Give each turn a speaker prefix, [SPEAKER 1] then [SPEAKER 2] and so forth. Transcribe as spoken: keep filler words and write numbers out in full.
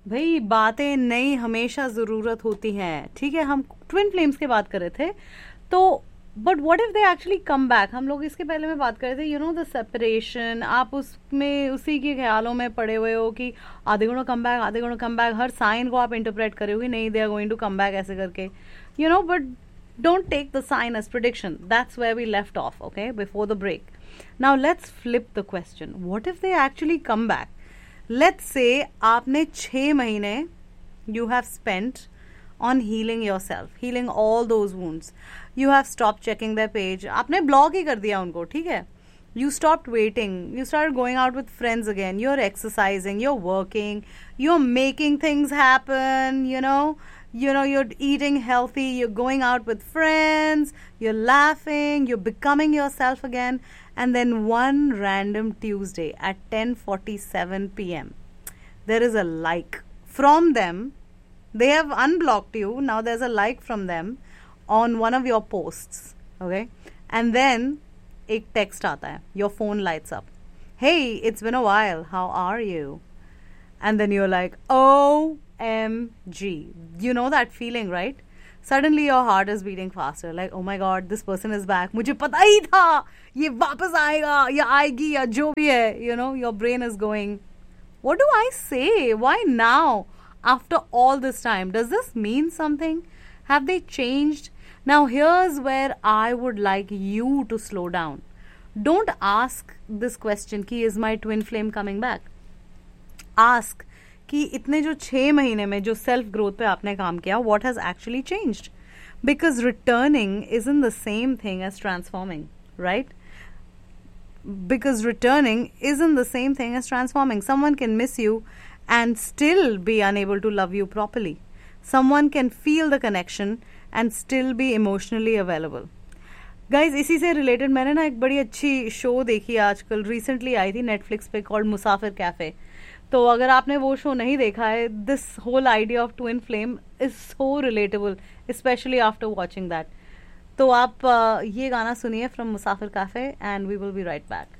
[SPEAKER 1] भाई बातें नई हमेशा जरूरत होती हैं, ठीक है। हम ट्विन फ्लेम्स की बात कर रहे थे, तो but what if they actually come back. हम लोग इसके पहले में बात कर रहे थे, यू नो द सेपरेशन। आप उसमें उसी के ख्यालों में पड़े हुए हो कि आधे गुणों कम बैक, आधे गुणों कम बैक। हर साइन को आप इंटरप्रेट करोगे, नहीं they are going to come back ऐसे करके, you know. But don't take the sign as prediction. That's where we left off, okay, before the break. Now let's flip the question. What if they actually come back? Let's say आपने छः महीने you have spent on healing yourself, healing all those wounds. You have stopped checking their page. आपने block ही कर दिया उनको, ठीक है। You stopped waiting. You started going out with friends again. You're exercising. You're working. You're making things happen. You know. You know, you're eating healthy, you're going out with friends, you're laughing, you're becoming yourself again. And then one random Tuesday at ten forty-seven p.m. there is a like from them. They have unblocked you. Now there's a like from them on one of your posts. Okay? And then एक text आता है. Your phone lights up. Hey, it's been a while. How are you? And then you're like, O M G. You know that feeling, right? Suddenly your heart is beating faster. Like, oh my God, this person is back. मुझे पता ही था ये वापस आएगा या आएगी या जो भी है. You know, your brain is going, what do I say? Why now? After all this time, does this mean something? Have they changed? Now here's where I would like you to slow down. Don't ask this question कि is my twin flame coming back? Ask कि इतने जो छः महीने में जो self growth पे आपने काम किया, what has actually changed? Because returning isn't the same thing as transforming, right? Because returning isn't the same thing as transforming. Someone can miss you and still be unable to love you properly. Someone can feel the connection and still be emotionally available. Guys, इसी से related मैंने ना एक बड़ी अच्छी show देखी आजकल, recently आई थी नेटफ्लिक्स पे, कॉल्ड मुसाफिर कैफे। तो अगर आपने वो शो नहीं देखा है, this whole idea of twin flame is so relatable, specially after watching that. तो आप uh, ये गाना सुनिए from Musafir cafe and we will be right back.